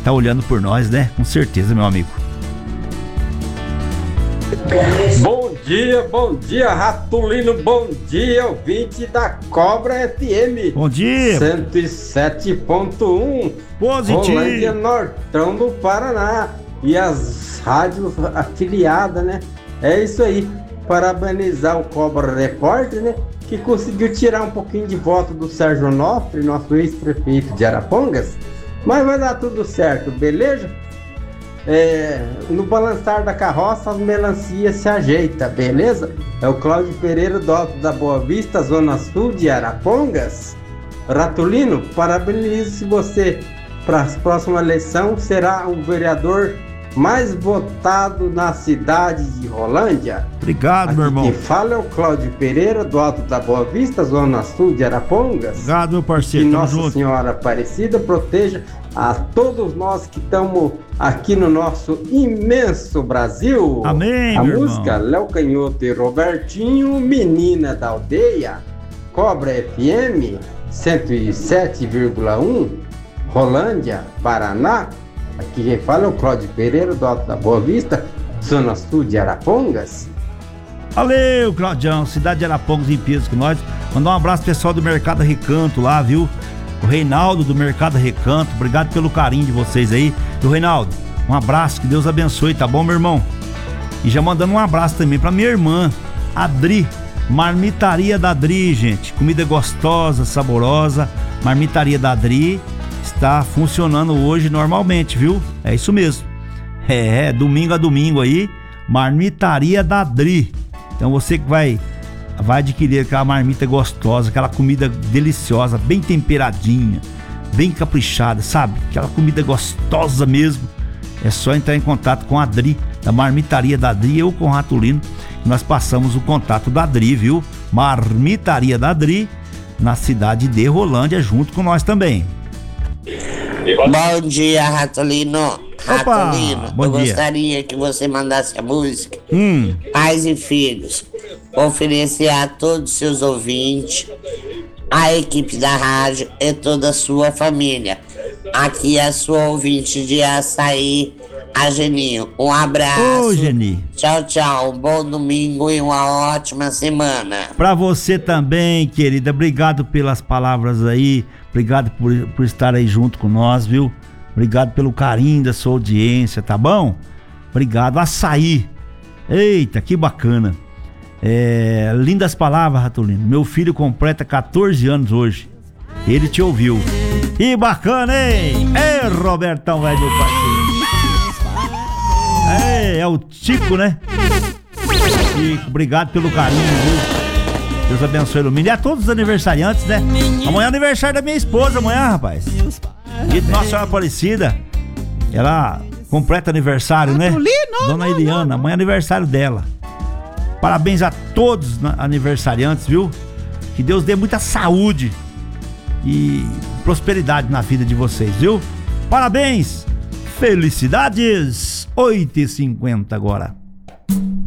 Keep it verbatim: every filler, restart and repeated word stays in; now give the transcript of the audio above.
tá olhando por nós, né? Com certeza, meu amigo. Bom dia, bom dia, Ratulino, bom dia, ouvinte da Cobra F M. Bom dia. cento e sete ponto um. Positivo. Rolândia, Nortão do Paraná. E as rádios afiliadas, né? É isso aí. Parabenizar o Cobra Repórter, né? Que conseguiu tirar um pouquinho de voto do Sérgio Onofre, nosso ex-prefeito de Arapongas. Mas vai dar tudo certo, beleza? É, no balançar da carroça as melancias se ajeita, beleza? É o Cláudio Pereira do Alto da Boa Vista, Zona Sul de Arapongas. Ratulino, parabenizo você. Para a próxima eleição será o vereador mais votado na cidade de Rolândia. Obrigado, Aqui meu irmão. quem fala é o Cláudio Pereira do Alto da Boa Vista, Zona Sul de Arapongas. Obrigado, meu parceiro. Que Tamo Nossa junto. Senhora Aparecida proteja a todos nós que estamos aqui no nosso imenso Brasil. Amém, A meu música irmão. Léo Canhoto e Robertinho, Menina da Aldeia, Cobra F M cento e sete vírgula um, Rolândia, Paraná. Aqui quem fala é o Cláudio Pereira do Alto da Boa Vista, Zona Sul de Arapongas. Valeu, Claudião, cidade de Arapongas em peso com nós. Mandar um abraço pro pessoal do Mercado Recanto lá, viu? O Reinaldo do Mercado Recanto, obrigado pelo carinho de vocês aí. E o Reinaldo, um abraço, que Deus abençoe, tá bom, meu irmão? E já mandando um abraço também pra minha irmã, Adri, Marmitaria da Adri, gente. Comida gostosa, saborosa, Marmitaria da Adri está funcionando hoje normalmente, viu? É isso mesmo. É, domingo a domingo aí, Marmitaria da Adri. Então você que vai vai adquirir aquela marmita gostosa, aquela comida deliciosa, bem temperadinha, bem caprichada, sabe? Aquela comida gostosa mesmo. É só entrar em contato com a Adri, da Marmitaria da Adri, ou com o Ratulino. Nós passamos o contato da Adri, viu? Marmitaria da Adri, na cidade de Rolândia, junto com nós também. Bom dia, Ratulino. Opa, Ratulino, bom eu dia. gostaria que você mandasse a música Hum, Pais e Filhos. Oferecer a todos os seus ouvintes, a equipe da rádio e toda a sua família. Aqui é a sua ouvinte de Açaí, a Geninho. Um abraço. Ô, Geni. Tchau, tchau. Um bom domingo e uma ótima semana. Pra você também, querida, obrigado pelas palavras aí, obrigado por, por estar aí junto com nós, viu? Obrigado pelo carinho da sua audiência, tá bom? Obrigado. Açaí. Eita, que bacana. É, lindas palavras, Ratulino. Meu filho completa catorze anos hoje. Ele te ouviu. Que bacana, hein? É, Robertão, velho, meu parceiro. É, é o Tico, né? Tico, obrigado pelo carinho, viu? Deus abençoe o ilumine. E a todos os aniversariantes, né? Amanhã é aniversário da minha esposa, amanhã, rapaz. E de Nossa Senhora Aparecida. Ela completa aniversário, né? Dona Eliana, amanhã é aniversário dela. Parabéns a todos os aniversariantes, viu? Que Deus dê muita saúde e prosperidade na vida de vocês, viu? Parabéns! Felicidades! oito e cinquenta agora.